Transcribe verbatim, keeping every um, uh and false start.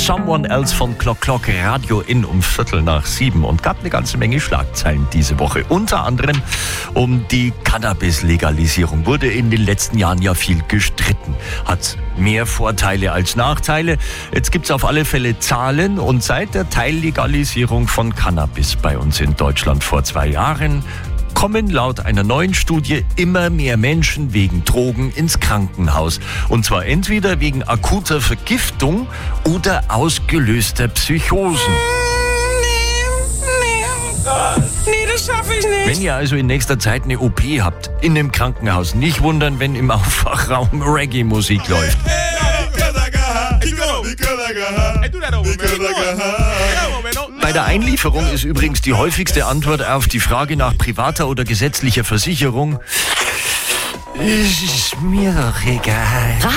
Someone Else von Clock Clock, Radio in um Viertel nach sieben, und gab eine ganze Menge Schlagzeilen diese Woche. Unter anderem um die Cannabis-Legalisierung. Wurde in den letzten Jahren ja viel gestritten. Hat mehr Vorteile als Nachteile. Jetzt gibt's auf alle Fälle Zahlen, und seit der Teillegalisierung von Cannabis bei uns in Deutschland vor zwei Jahren kommen laut einer neuen Studie immer mehr Menschen wegen Drogen ins Krankenhaus. Und zwar entweder wegen akuter Vergiftung oder ausgelöster Psychosen. Nee, das schaffe ich nicht. Wenn ihr also in nächster Zeit eine O P habt, in einem Krankenhaus, nicht wundern, wenn im Aufwachraum Reggae-Musik läuft. Bei der Einlieferung ist übrigens die häufigste Antwort auf die Frage nach privater oder gesetzlicher Versicherung: Es ist mir doch egal.